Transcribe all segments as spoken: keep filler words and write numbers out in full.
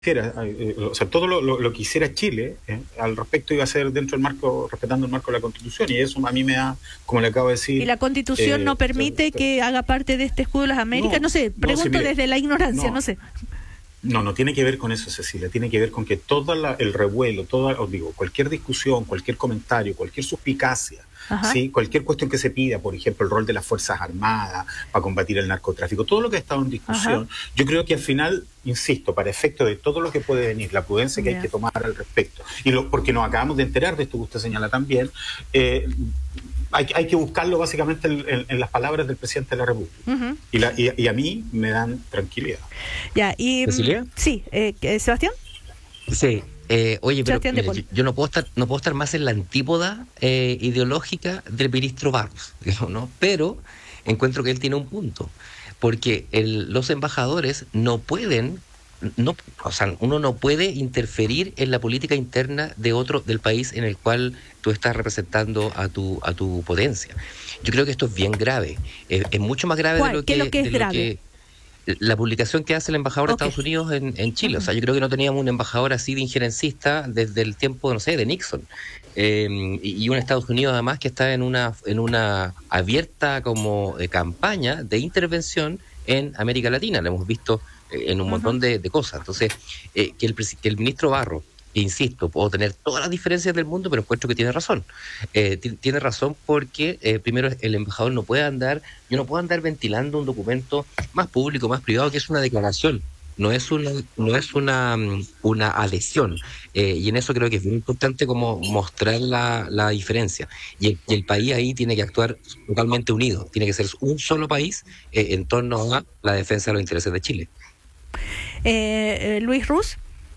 Hiciera, eh, o sea, todo lo, lo, lo que hiciera Chile eh, al respecto iba a ser dentro del marco, respetando el marco de la Constitución, y eso a mí me da, como le acabo de decir... ¿Y la Constitución eh, no permite que haga parte de este escudo de las Américas? No, No sé, no, pregunto sí, mire, desde la ignorancia, no, no, sé. no, no tiene que ver con eso, Cecilia, tiene que ver con que todo la, el revuelo, toda, os digo, cualquier discusión, cualquier comentario, cualquier suspicacia, ¿sí? Cualquier cuestión que se pida, por ejemplo, el rol de las Fuerzas Armadas para combatir el narcotráfico, todo lo que ha estado en discusión, Ajá. yo creo que al final, insisto, para efecto de todo lo que puede venir, la prudencia que yeah. hay que tomar al respecto, y lo, porque nos acabamos de enterar de esto que usted señala también, eh, hay, hay que buscarlo básicamente en, en, en las palabras del presidente de la República. Uh-huh. y, la, y, y a mí me dan tranquilidad. Ya, y ¿Cecilia? Sí, eh, ¿Sebastián? Sí. Eh, oye, pero mira, yo, yo no puedo estar no puedo estar más en la antípoda eh, ideológica del ministro Barros, ¿no? Pero encuentro que él tiene un punto, porque el, los embajadores no pueden, no, o sea, uno no puede interferir en la política interna de otro del país en el cual tú estás representando a tu a tu potencia. Yo creo que esto es bien grave, eh, es mucho más grave de lo que, ¿Qué es lo que es de grave? Lo que, la publicación que hace el embajador okay. de Estados Unidos en, en Chile. Uh-huh. O sea, yo creo que no teníamos un embajador así de injerencista desde el tiempo, no sé, de Nixon. Eh, y, y un Estados Unidos además que está en una en una abierta como eh, campaña de intervención en América Latina. Lo hemos visto eh, en un uh-huh. montón de, de cosas. Entonces, eh, que, el, que el ministro Barros, insisto, puedo tener todas las diferencias del mundo, pero encuentro que tiene razón. Eh, t- tiene razón porque, eh, primero, el embajador no puede andar, yo no puedo andar ventilando un documento más público, más privado, que es una declaración, no es una, no es una, una adhesión. Eh, y en eso creo que es muy importante como mostrar la, la diferencia. Y el, y el país ahí tiene que actuar totalmente unido, tiene que ser un solo país eh, en torno a la defensa de los intereses de Chile. Eh, eh, Luis Ruz.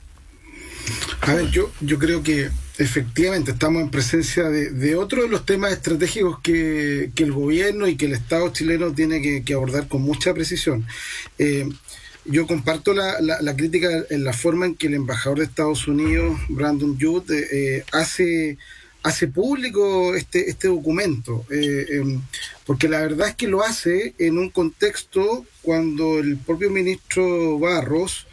A ver, yo, yo creo que efectivamente estamos en presencia de, de otro de los temas estratégicos que, que el gobierno y que el Estado chileno tiene que, que abordar con mucha precisión. Eh, yo comparto la, la, la crítica en la forma en que el embajador de Estados Unidos, Brandon Judd, eh, hace, hace público este, este documento, eh, eh, porque la verdad es que lo hace en un contexto cuando el propio ministro Barros,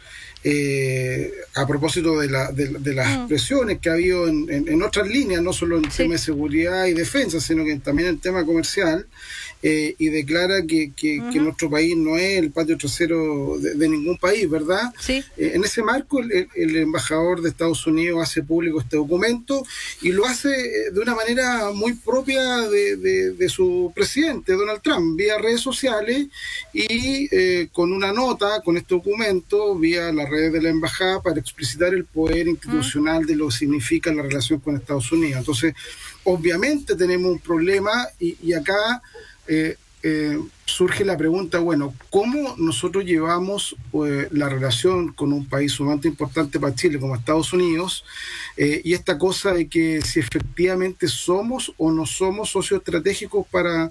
Eh, a propósito de, la, de, de las mm. presiones que ha habido en, en, en otras líneas, no solo en sí. temas de seguridad y defensa, sino que también en tema comercial, eh, y declara que, que, uh-huh. que nuestro país no es el patio trasero de, de ningún país, ¿verdad? Sí. Eh, en ese marco, el, el embajador de Estados Unidos hace público este documento y lo hace de una manera muy propia de, de, de su presidente, Donald Trump, vía redes sociales y eh, con una nota, con este documento, vía la redes de la embajada para explicitar el poder institucional de lo que significa la relación con Estados Unidos. Entonces, obviamente tenemos un problema y, y acá eh, eh, surge la pregunta, bueno, ¿cómo nosotros llevamos eh, la relación con un país sumamente importante para Chile como Estados Unidos? Eh, y esta cosa de que si efectivamente somos o no somos socios estratégicos para...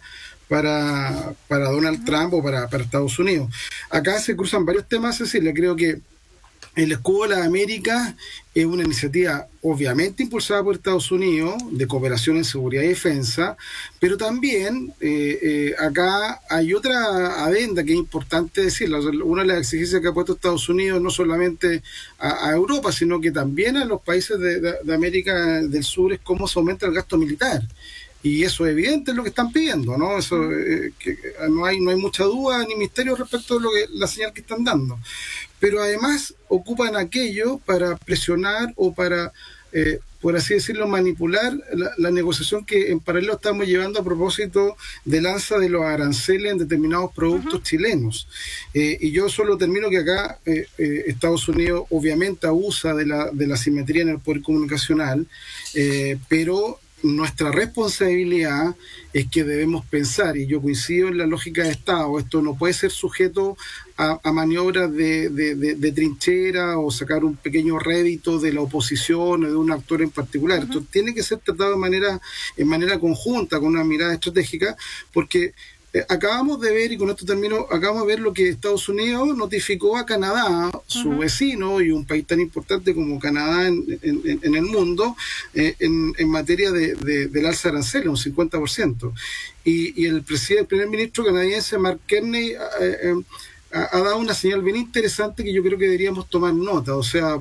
para, para Donald Trump o para, para Estados Unidos. Acá se cruzan varios temas, Cecilia. Creo que el Escudo de las Américas es una iniciativa obviamente impulsada por Estados Unidos de cooperación en seguridad y defensa, pero también eh, eh, acá hay otra adenda que es importante decirla. Una de las exigencias que ha puesto Estados Unidos no solamente a, a Europa, sino que también a los países de, de, de América del Sur es cómo se aumenta el gasto militar. Y eso es evidente, es lo que están pidiendo, ¿no? Eso eh, que no hay no hay mucha duda ni misterio respecto de lo que la señal que están dando. Pero además ocupan aquello para presionar o para, eh, por así decirlo, manipular la, la negociación que en paralelo estamos llevando a propósito del alza de los aranceles en determinados productos uh-huh. chilenos. Eh, y yo solo termino que acá eh, eh, Estados Unidos obviamente abusa de la, de la simetría en el poder comunicacional, eh, pero nuestra responsabilidad es que debemos pensar, y yo coincido en la lógica de Estado, esto no puede ser sujeto a, a maniobras de, de, de, de trinchera o sacar un pequeño rédito de la oposición o de un actor en particular. Uh-huh. Esto tiene que ser tratado de manera, en manera conjunta, con una mirada estratégica, porque Eh, acabamos de ver, y con esto termino, acabamos de ver lo que Estados Unidos notificó a Canadá, su uh-huh. vecino y un país tan importante como Canadá en, en, en el mundo, eh, en, en materia de, de, del alza de aranceles, un cincuenta por ciento. Y, y el presidente, el primer ministro canadiense, Mark Carney, eh, eh, ha, ha dado una señal bien interesante que yo creo que deberíamos tomar nota. O sea,